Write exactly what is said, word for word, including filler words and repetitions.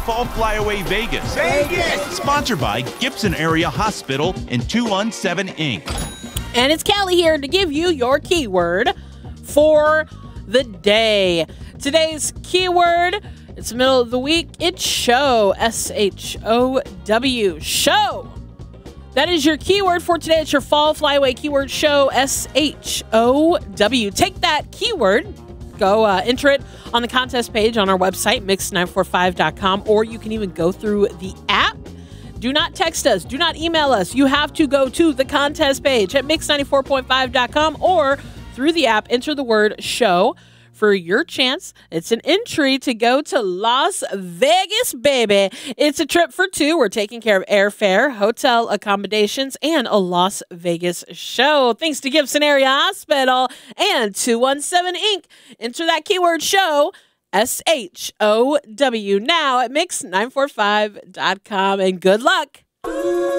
Fall Flyaway Vegas. Vegas! Sponsored by Gibson Area Hospital and two one seven Incorporated. And it's Callie here to give you your keyword for the day. Today's keyword, it's the middle of the week, it's show, S H O W, show. That is your keyword for today. It's your Fall Flyaway keyword show, S H O W. Take that keyword, go uh, enter it on the contest page on our website, mix nine four five dot com, or you can even go through the app. Do not text us. Do not email us. You have to go to the contest page at mix ninety-four point five dot com or through the app, enter the word show for your chance. It's an entry to go to Las Vegas, baby. It's a trip for two. We're taking care of airfare, hotel accommodations, and a Las Vegas show. Thanks to Gibson Area Hospital and two one seven Incorporated. Enter that keyword show, S H O W, now at mix nine four five dot com, and good luck.